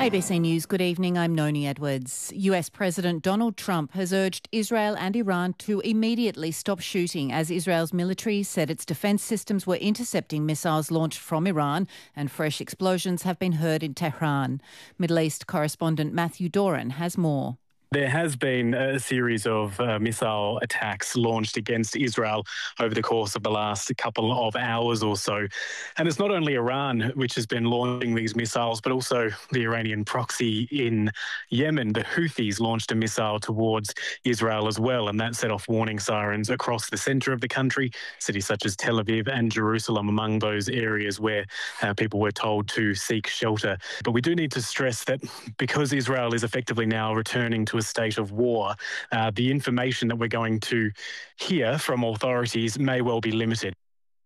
ABC News, good evening. I'm Noni Edwards. US President Donald Trump has urged Israel and Iran to immediately stop shooting as Israel's military said its defence systems were intercepting missiles launched from Iran and fresh explosions have been heard in Tehran. Middle East correspondent Matthew Doran has more. There has been a series of missile attacks launched against Israel over the course of the last couple of hours or so. And it's not only Iran which has been launching these missiles, but also the Iranian proxy in Yemen. The Houthis launched a missile towards Israel as well, and that set off warning sirens across the centre of the country. Cities such as Tel Aviv and Jerusalem among those areas where people were told to seek shelter. But we do need to stress that because Israel is effectively now returning to a state of war, the information that we're going to hear from authorities may well be limited.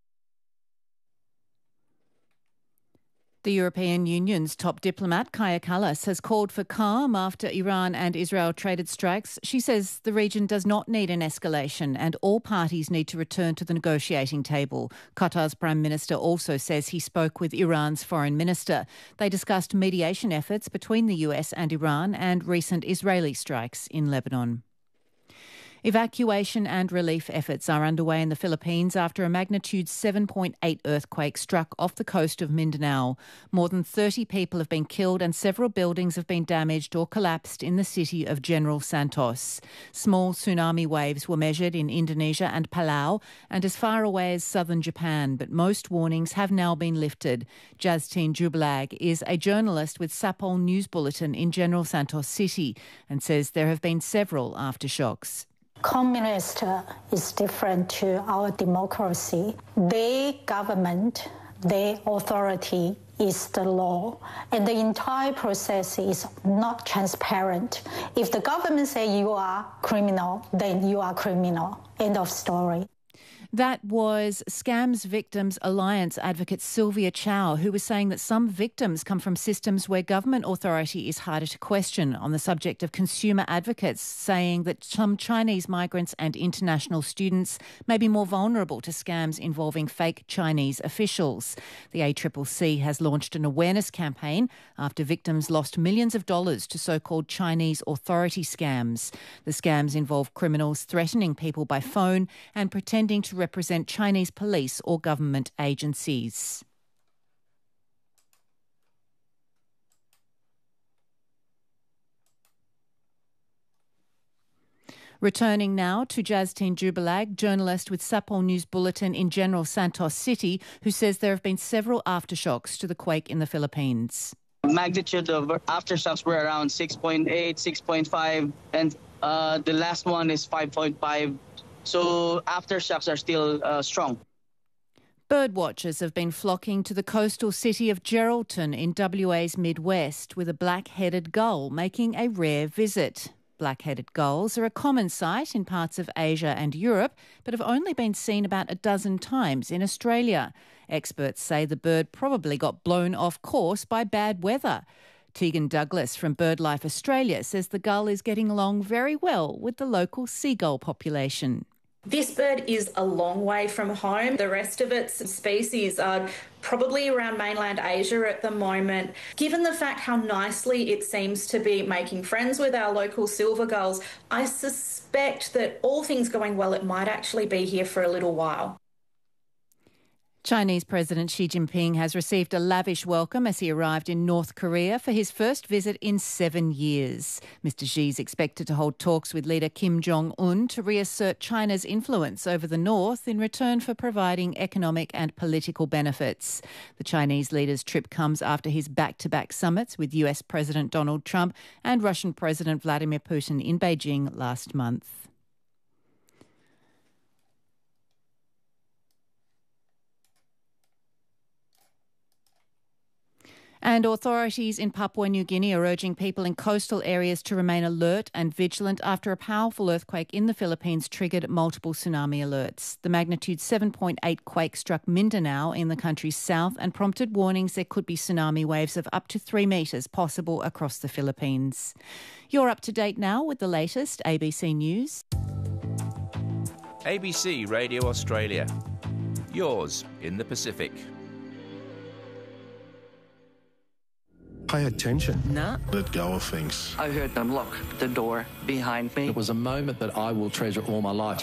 The European Union's top diplomat, Kaja Kallas, has called for calm after Iran and Israel traded strikes. She says the region does not need an escalation and all parties need to return to the negotiating table. Qatar's Prime Minister also says he spoke with Iran's Foreign Minister. They discussed mediation efforts between the US and Iran and recent Israeli strikes in Lebanon. Evacuation and relief efforts are underway in the Philippines after a magnitude 7.8 earthquake struck off the coast of Mindanao. More than 30 people have been killed and several buildings have been damaged or collapsed in the city of General Santos. Small tsunami waves were measured in Indonesia and Palau and as far away as southern Japan, but most warnings have now been lifted. Justine Jubalag is a journalist with Sapol News Bulletin in General Santos City and says there have been several aftershocks. Communist is different to our democracy. Their government, their authority is the law, and the entire process is not transparent. If the government say you are criminal, then you are criminal. End of story. That was Scams Victims Alliance advocate Sylvia Chow, who was saying that some victims come from systems where government authority is harder to question, on the subject of consumer advocates saying that some Chinese migrants and international students may be more vulnerable to scams involving fake Chinese officials. The ACCC has launched an awareness campaign after victims lost millions of dollars to so-called Chinese authority scams. The scams involve criminals threatening people by phone and pretending to represent Chinese police or government agencies. Returning now to Justine Jubalag, journalist with Sapol News Bulletin in General Santos City, who says there have been several aftershocks to the quake in the Philippines. Magnitude of aftershocks were around 6.8, 6.5, and the last one is 5.5. So aftershocks are still strong. Birdwatchers have been flocking to the coastal city of Geraldton in WA's Midwest, with a black-headed gull making a rare visit. Black-headed gulls are a common sight in parts of Asia and Europe, but have only been seen about a dozen times in Australia. Experts say the bird probably got blown off course by bad weather. Tegan Douglas from BirdLife Australia says the gull is getting along very well with the local seagull population. This bird is a long way from home. The rest of its species are probably around mainland Asia at the moment. Given the fact how nicely it seems to be making friends with our local silver gulls, I suspect that all things going well, it might actually be here for a little while. Chinese President Xi Jinping has received a lavish welcome as he arrived in North Korea for his first visit in 7 years. Mr. Xi is expected to hold talks with leader Kim Jong-un to reassert China's influence over the North in return for providing economic and political benefits. The Chinese leader's trip comes after his back-to-back summits with US President Donald Trump and Russian President Vladimir Putin in Beijing last month. And authorities in Papua New Guinea are urging people in coastal areas to remain alert and vigilant after a powerful earthquake in the Philippines triggered multiple tsunami alerts. The magnitude 7.8 quake struck Mindanao in the country's south and prompted warnings there could be tsunami waves of up to 3 metres possible across the Philippines. You're up to date now with the latest ABC News. ABC Radio Australia. Yours in the Pacific. Pay attention. Nah. Let go of things. I heard them lock the door behind me. It was a moment that I will treasure all my life.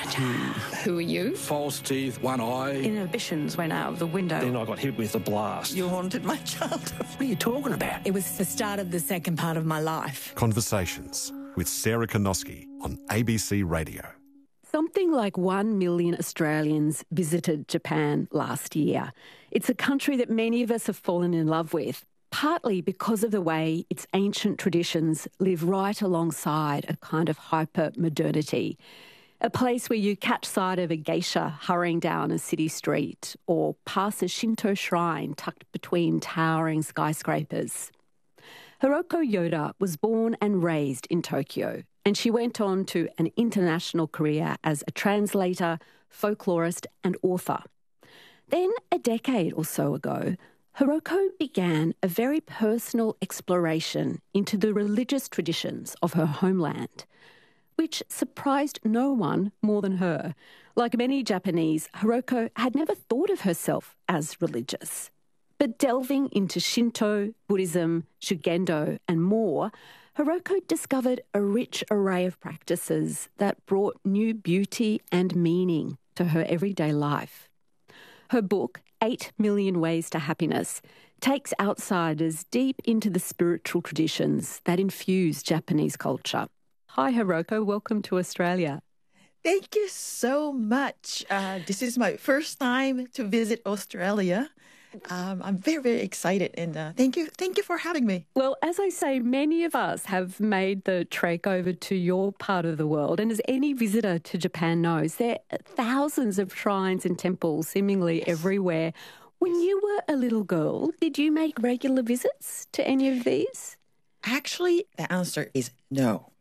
Who are you? False teeth, one eye. Inhibitions went out of the window. Then I got hit with a blast. You haunted my childhood. What are you talking about? It was the start of the second part of my life. Conversations with Sarah Konoski on ABC Radio. Something like 1 million Australians visited Japan last year. It's a country that many of us have fallen in love with, partly because of the way its ancient traditions live right alongside a kind of hyper-modernity. A place where you catch sight of a geisha hurrying down a city street or pass a Shinto shrine tucked between towering skyscrapers. Hiroko Yoda was born and raised in Tokyo, and she went on to an international career as a translator, folklorist and author. Then, a decade or so ago, Hiroko began a very personal exploration into the religious traditions of her homeland, which surprised no one more than her. Like many Japanese, Hiroko had never thought of herself as religious. But delving into Shinto, Buddhism, Shugendo and more, Hiroko discovered a rich array of practices that brought new beauty and meaning to her everyday life. Her book, 8 Million Ways to Happiness, takes outsiders deep into the spiritual traditions that infuse Japanese culture. Hi, Hiroko. Welcome to Australia. Thank you so much. This is my first time to visit Australia. I'm very, very excited, and thank you for having me. Well, as I say, many of us have made the trek over to your part of the world, and as any visitor to Japan knows, there are thousands of shrines and temples seemingly everywhere. When you were a little girl, did you make regular visits to any of these? Actually, the answer is no.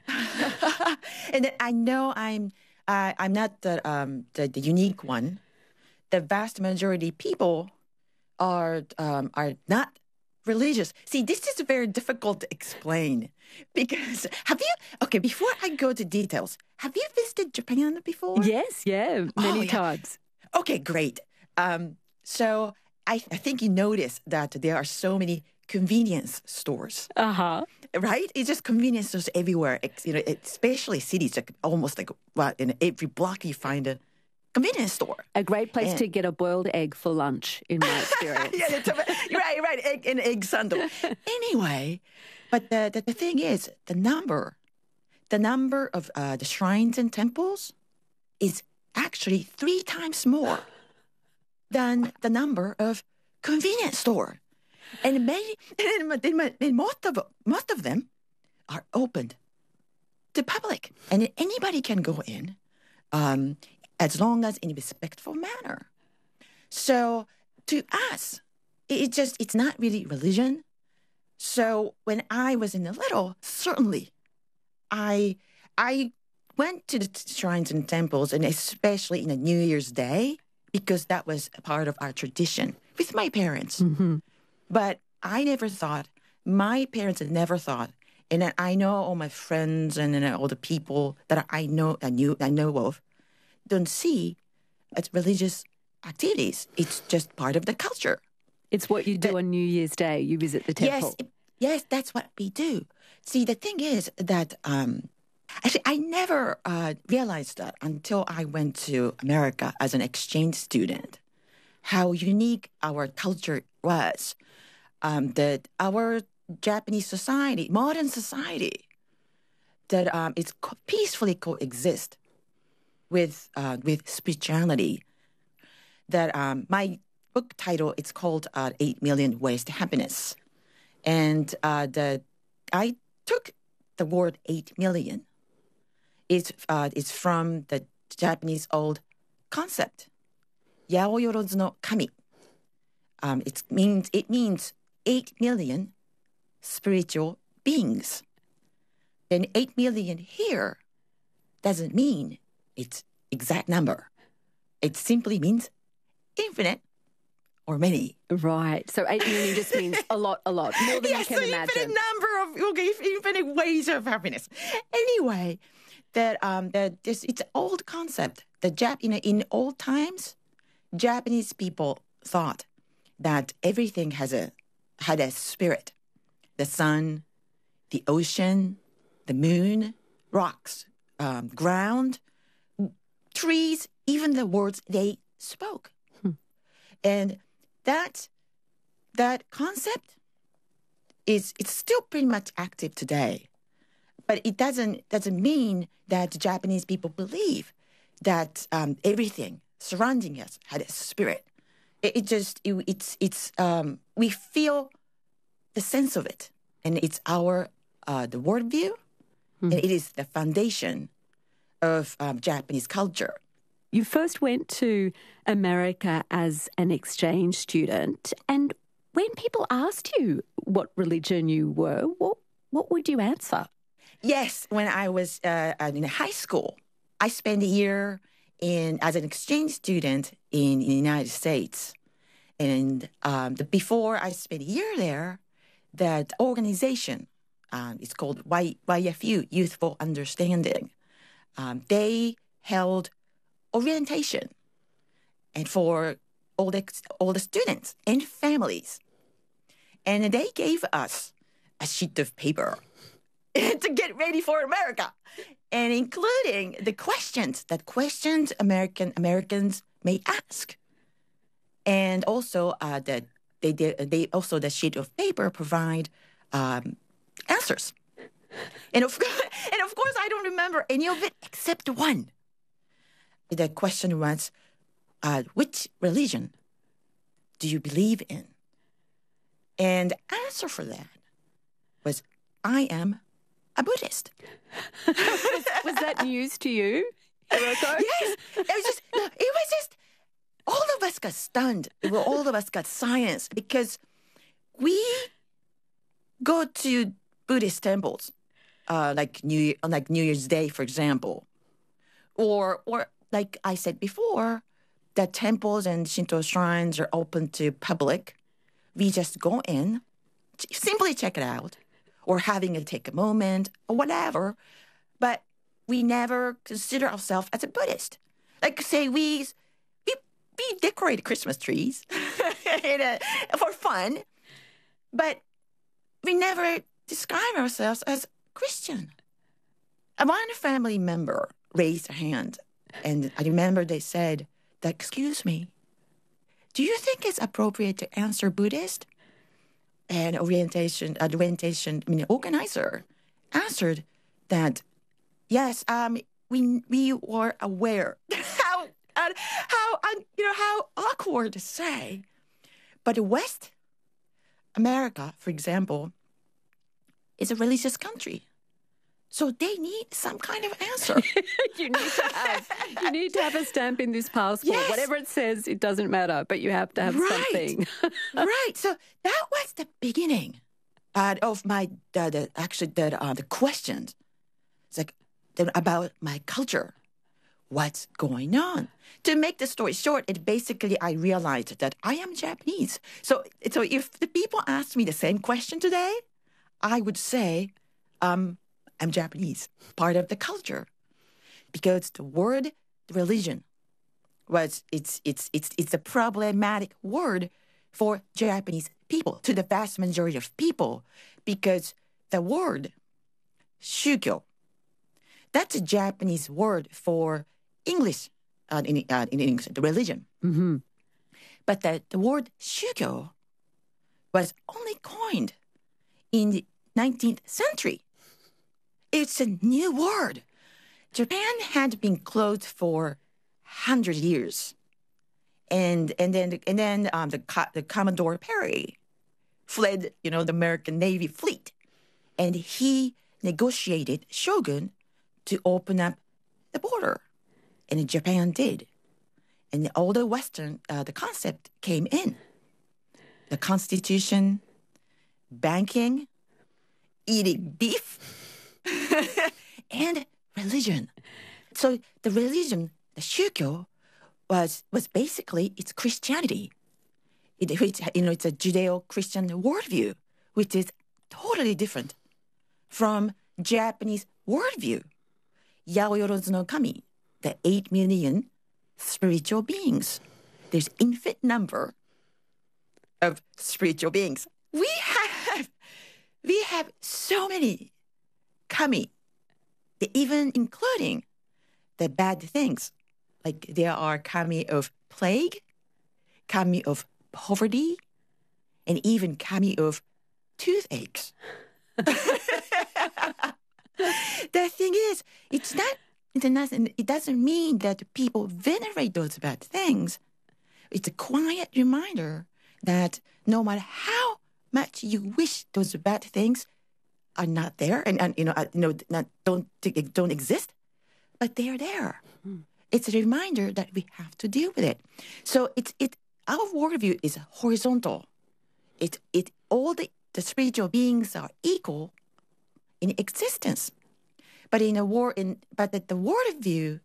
And I know I'm not the unique one. The vast majority of people are not religious. See, this is very difficult to explain because before I go to details, have you visited Japan before? Yes, many times. Okay, great. So I think you noticed that there are so many convenience stores. Right? It's just convenience stores everywhere. Especially cities, almost in every block you find a convenience store. A great place to get a boiled egg for lunch, in my experience. Right. Egg sandal. Anyway, but the thing is, the number of the shrines and temples is actually 3 times more than the number of convenience store, and most of them are opened to public, and anybody can go in. As long as in a respectful manner. So to us, it's not really religion. So when I was little, certainly, I went to the shrines and temples, and especially in a New Year's Day, because that was a part of our tradition with my parents. Mm-hmm. But my parents had never thought, and I know all my friends and all the people that I know of, don't see as religious activities. It's just part of the culture. It's what you do on New Year's Day. You visit the temple. Yes, that's what we do. See, the thing is that actually I never realized that until I went to America as an exchange student, how unique our culture was. That our Japanese society, modern society, that it's peacefully coexist with spirituality. That my book title, it's called 8 Million Ways to Happiness. And I took the word 8 million. It's from the Japanese old concept, Yaoyorozu no Kami. It means 8 million spiritual beings. Then 8 million here doesn't mean its exact number. It simply means infinite or many. Right. So 8 million just means a lot, more than you can imagine. Infinite ways of happiness. Anyway, it's old concept. In old times, Japanese people thought that everything had a spirit. the sun, the ocean, the moon, rocks, ground, trees, even the words they spoke. And that concept it's still pretty much active today. But it doesn't mean that Japanese people believe that everything surrounding us had a spirit. We feel the sense of it, and it's our the worldview, and it is the foundation of Japanese culture. You first went to America as an exchange student, and when people asked you what religion you were, what would you answer? Yes, when I was in high school, I spent a year as an exchange student in the United States. And before I spent a year there, that organization, it's called YFU, Youthful Understanding. They held orientation and for all the students and families. And they gave us a sheet of paper to get ready for America, and including the questions Americans may ask. And also the sheet of paper provide answers. And of course, I don't remember any of it except one. The question was, which religion do you believe in? And the answer for that was, I am a Buddhist. Was that news to you, Hiroko? Yes. It was just, all of us got stunned. All of us got silenced because we go to Buddhist temples, like New Year's Day, for example. Or like I said before, that temples and Shinto shrines are open to public. We just go in, simply check it out, or take a moment, or whatever. But we never consider ourselves as a Buddhist. Like, say, we decorate Christmas trees for fun, but we never describe ourselves as Christian. One family member raised a hand, and I remember they said, "Excuse me, do you think it's appropriate to answer Buddhist?" And orientation organizer answered that, yes, we were aware how awkward to say, but West America, for example, is a religious country. So they need some kind of answer. You need to have a stamp in this passport. Yes. Whatever it says, it doesn't matter, but you have to have something. Right. So that was the beginning of my the questions. It's like about my culture. What's going on? To make the story short, I realized that I am Japanese. So if the people asked me the same question today, I would say, I'm Japanese, part of the culture, because the word religion it's a problematic word for Japanese people, to the vast majority of people, because the word shukyo, that's a Japanese word for English in English, the religion. Mm-hmm. But the word shukyo was only coined in the 19th century. It's a new word. Japan had been closed for 100 years, and then the Commodore Perry fled, the American Navy fleet, and he negotiated shogun to open up the border, and Japan did, and all the Western the concept came in, the Constitution, banking, eating beef. And religion. So the religion, the shukyo, was basically it's Christianity. It's a Judeo-Christian worldview, which is totally different from Japanese worldview. Yaoyorozu no Kami, the 8 million spiritual beings. There's infinite number of spiritual beings. We have we have so many kami, even including the bad things. Like there are kami of plague, kami of poverty, and even kami of toothaches. The thing is, it doesn't mean that people venerate those bad things. It's a quiet reminder that no matter how much you wish those bad things are not there and don't exist, but they're there. It's a reminder that we have to deal with it. So our worldview is horizontal. All the spiritual beings are equal in existence, but the worldview,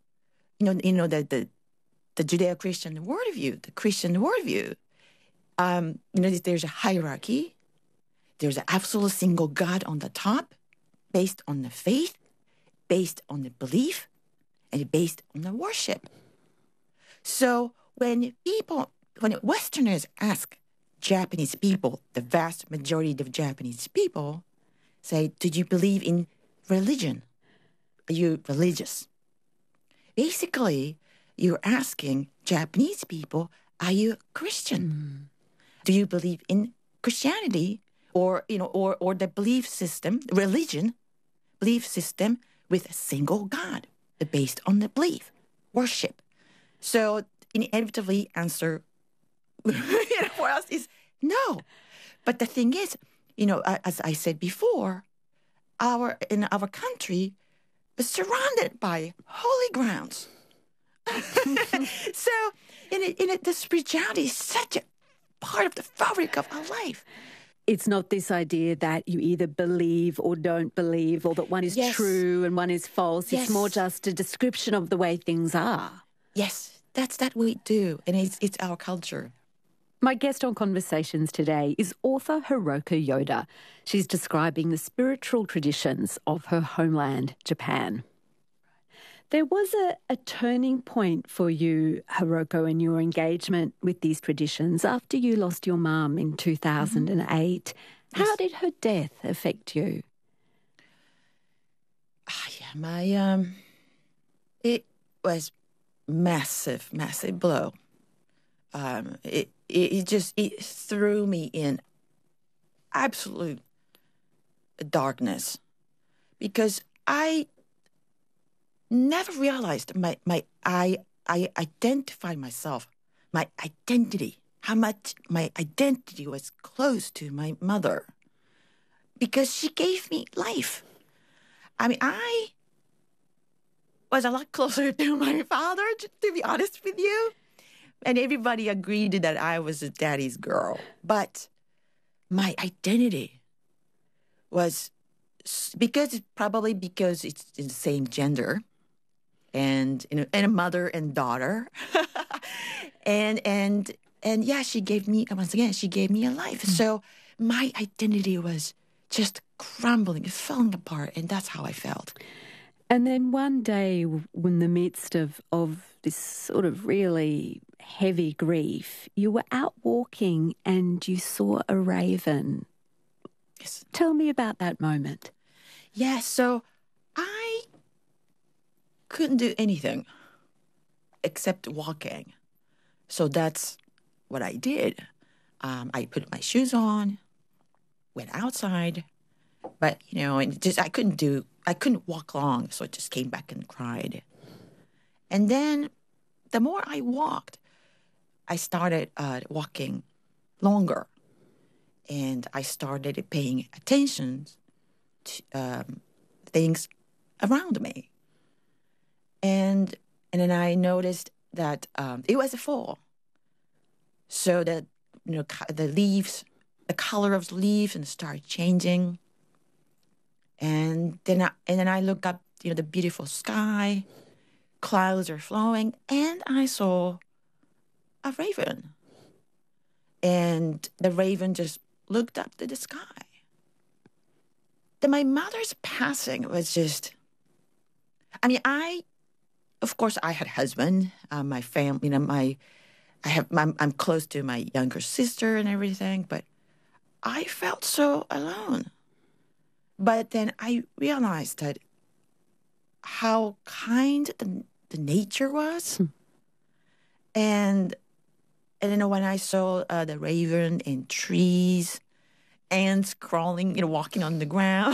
the Judeo-Christian worldview, the Christian worldview, there's a hierarchy. There's an absolute single God on the top, based on the faith, based on the belief, and based on the worship. So when Westerners ask Japanese people, the vast majority of Japanese people, say, "Do you believe in religion? Are you religious?" Basically, you're asking Japanese people, "Are you Christian? Do you believe in Christianity or the belief system, belief system with a single God, based on the belief, worship?" So inevitably answer for us is no. But the thing is, as I said before, in our country is surrounded by holy grounds. So the spirituality is such a part of the fabric of our life. It's not this idea that you either believe or don't believe, or that one is true and one is false. It's more just a description of the way things are. Yes, that's what we do, and it's our culture. My guest on Conversations today is author Hiroko Yoda. She's describing the spiritual traditions of her homeland, Japan. There was a turning point for you, Hiroko, in your engagement with these traditions after you lost your mum in 2008. How did her death affect you? It was massive blow. It threw me in absolute darkness, because I never realized I identified myself, my identity, how much my identity was close to my mother, because she gave me life. I was a lot closer to my father, to be honest with you. And everybody agreed that I was a daddy's girl. But my identity was, because it's the same gender, and a mother and daughter, and she gave me, once again, she gave me a life. So my identity was just crumbling, falling apart, and that's how I felt. And then one day, in the midst of this sort of really heavy grief, you were out walking and you saw a raven. Yes. Tell me about that moment. Yeah, so I couldn't do anything except walking. So that's what I did. I put my shoes on, went outside, but I couldn't walk long, so I just came back and cried. And then the more I walked, I started walking longer, and I started paying attention to things around me. And then I noticed that it was a fall. So that the leaves, the color of the leaves, and started changing. And then I look up, the beautiful sky, clouds are flowing, and I saw a raven. And the raven just looked up to the sky. Then my mother's passing was just, of course, I had a husband, my family, I'm close to my younger sister and everything, but I felt so alone. But then I realized that how kind the nature was. And then when I saw the raven and trees, ants crawling, walking on the ground,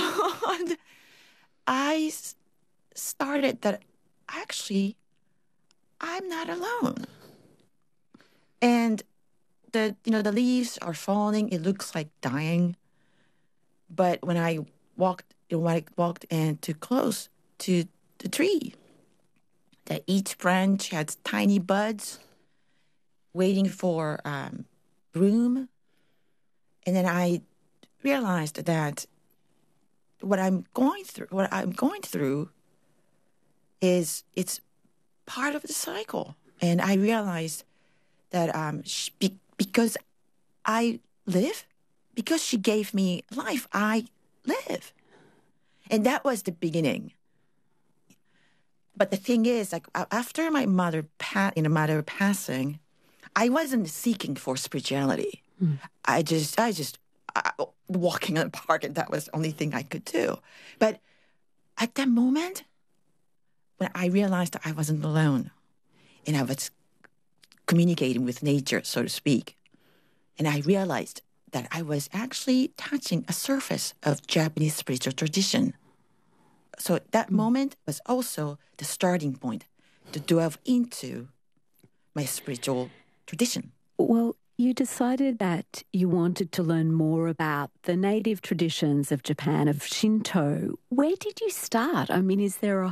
I started that actually I'm not alone. And the leaves are falling. It looks like dying. But when I walked in too close to the tree, that each branch had tiny buds waiting for bloom. And then I realized that what I'm going through is it's part of the cycle. And I realized that because I live, because she gave me life, I live. And that was the beginning. But the thing is, like after my mother passing, I wasn't seeking for spirituality. I just walking in the park, and that was the only thing I could do. But at that moment, when I realized that I wasn't alone, and I was communicating with nature, so to speak, and I realized that I was actually touching a surface of Japanese spiritual tradition. So that moment was also the starting point to delve into my spiritual tradition. Well, you decided that you wanted to learn more about the native traditions of Japan, of Shinto. Where did you start? I mean, is there a